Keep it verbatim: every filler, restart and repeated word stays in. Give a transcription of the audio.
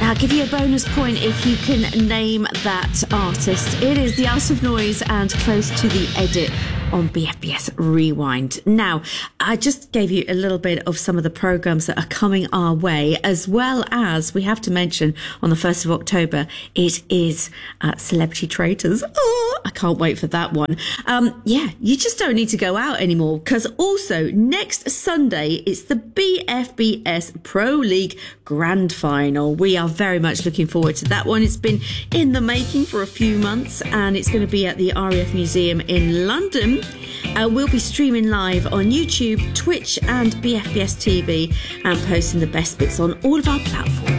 I'll give you a bonus point if you can name that artist. It is The House of Noise and Close to the Edit on B F B S Rewind. Now, I just gave you a little bit of some of the programmes that are coming our way, as well as, we have to mention, on the first of October, it is uh, Celebrity Traitors. Oh, I can't wait for that one. Um, yeah, you just don't need to go out anymore, because also next Sunday, it's the B F B S Pro League Grand Final. We are very much looking forward to that one. It's been in the making for a few months, and it's going to be at the R A F Museum in London. Uh, we'll be streaming live on YouTube, Twitch and B F B S T V, and posting the best bits on all of our platforms.